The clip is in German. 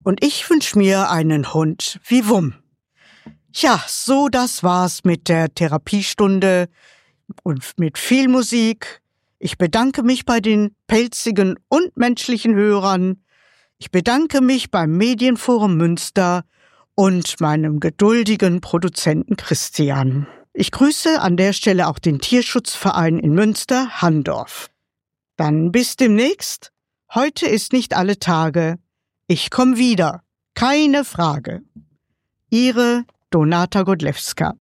Und ich wünsche mir einen Hund wie Wum. Ja, so das war's mit der Therapiestunde und mit viel Musik. Ich bedanke mich bei den pelzigen und menschlichen Hörern. Ich bedanke mich beim Medienforum Münster und meinem geduldigen Produzenten Christian. Ich grüße an der Stelle auch den Tierschutzverein in Münster, Handorf. Dann bis demnächst. Heute ist nicht alle Tage. Ich komme wieder. Keine Frage. Ihre Donata Godlewska.